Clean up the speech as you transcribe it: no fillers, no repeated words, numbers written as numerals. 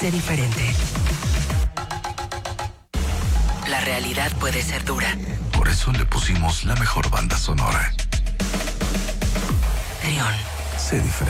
Sé diferente. La realidad puede ser dura. Por eso le pusimos la mejor banda sonora. Trión. Sé diferente.